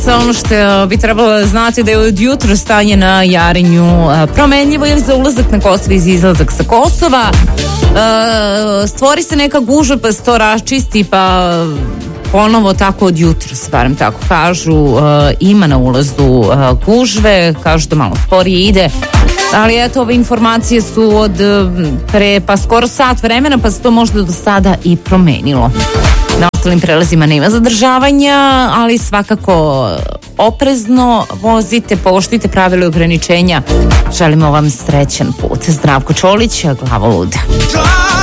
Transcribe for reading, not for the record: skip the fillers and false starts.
Ono što bi trebalo znati da je od jutra stanje na Jarinju promenljivo ili za ulazak na Kosovo i izlazak sa Kosova. Stvori se neka gužva pa se to raščisti pa ponovo tako od jutra, barem tako kažu, ima na ulazu gužve, kažu da malo sporije ide. Ali eto, ove informacije su od pre pa skoro sat vremena, pa se to možda do sada i promenilo. Na ostalim prelazima nema zadržavanja, ali svakako oprezno vozite, poštujte pravila i ograničenja. Želimo vam srećan put. Zdravko Čolić, Glavoluda.